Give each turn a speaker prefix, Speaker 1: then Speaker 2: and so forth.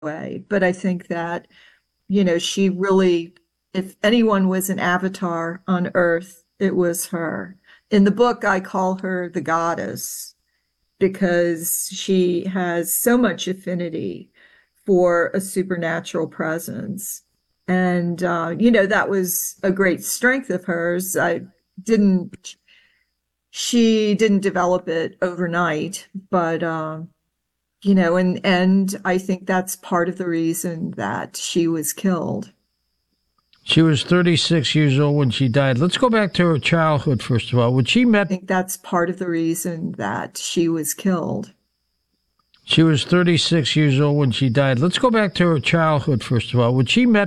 Speaker 1: way. But I think that, she really, if anyone was an avatar on Earth, it was her. In the book, I call her the goddess because she has so much affinity for a supernatural presence. And, that was a great strength of hers. Didn't, she didn't develop it overnight, but, and I think that's part of the reason that she was killed.
Speaker 2: She was 36 years old when she died. Let's go back to her childhood, first of all. When she
Speaker 1: I
Speaker 2: met,
Speaker 1: think that's part of the reason that she was killed.
Speaker 2: she was 36 years old when she died. Let's go back to her childhood, first of all. When she met